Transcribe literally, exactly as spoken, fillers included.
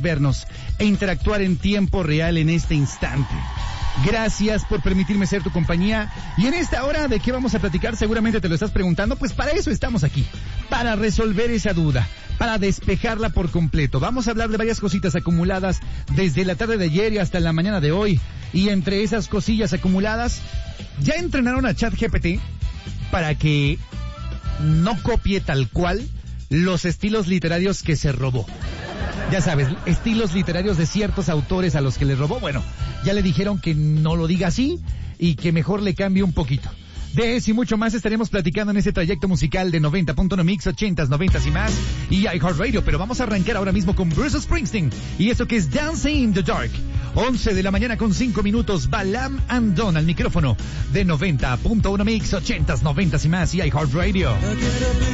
vernos e interactuar en tiempo real en este instante. Gracias por permitirme ser tu compañía. Y en esta hora, ¿de qué vamos a platicar? Seguramente te lo estás preguntando. Pues para eso estamos aquí, para resolver esa duda, para despejarla por completo. Vamos a hablar de varias cositas acumuladas desde la tarde de ayer y hasta la mañana de hoy. Y entre esas cosillas acumuladas, ya entrenaron a ChatGPT para que no copie tal cual los estilos literarios que se robó. Ya sabes, estilos literarios de ciertos autores a los que le robó. Bueno, ya le dijeron que no lo diga así y que mejor le cambie un poquito. De eso y mucho más estaremos platicando en este trayecto musical de noventa punto uno Mix, ochentas, noventas y más, y iHeartRadio. Pero vamos a arrancar ahora mismo con Bruce Springsteen y eso que es Dancing in the Dark. once de la mañana con cinco minutos, Balam and Don al micrófono de noventa punto uno Mix, ochentas, noventas y más, y iHeartRadio.